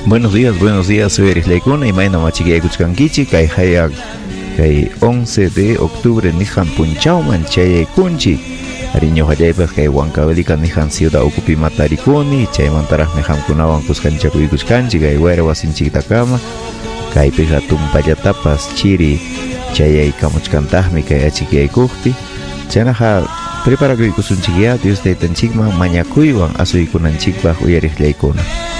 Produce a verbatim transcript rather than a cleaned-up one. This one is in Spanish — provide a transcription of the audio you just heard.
Buenos días, buenos días, soy Eris Leikuna y mañana machiquia kuchkankichi kay hayak kay once de octubre nihan punchauman chay kunchi ariño hayaypas kay Huancavelica nihan ciudad ocupi matarikuni chay mantaraj nihan kunawan kuskanchakuy kuchkanchi kay wayra wasinchikta kama kay piqa tumpallatapas chiri chay kamuchkantajmi kay achikyaykuqpi chaynaqa preparakuykusunchikya Dios taytanchikman mañakuywan asuykunanchikpaq uyariqllaykuna.